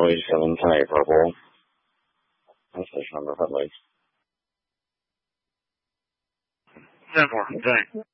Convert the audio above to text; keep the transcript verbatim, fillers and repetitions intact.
H seven ten eight purple. That's station number friendly. ten four, thanks.